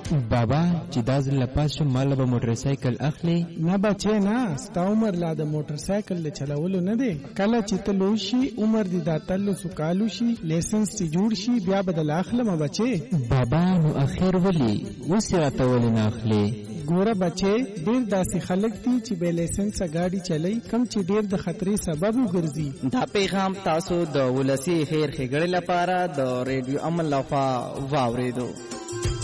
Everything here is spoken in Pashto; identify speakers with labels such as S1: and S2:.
S1: بابا چې دا ځل لپاس شم مال به موټر سایکل اخلي.
S2: نه بچې نه، ستا عمر لا د موټر سایکل له چلولو نه دی. کله چې ته لوی شي عمر دې د 13 کالو شي، لیسنس چې جوړ شي بیا به د اخلم بچې.
S1: بابا نو اخر ولی اوس راته ولې نه اخلي؟
S2: ګوره بچې، ډېر داسې خلک دي چې بې لیسنس ګاډي چلای، کم چې ډېر د خطرې سبب وګرځي.
S3: دا پیغام تاسو د ولسی خیر ښېګړې لپاره د ریډیو امن لخوا واورېدو.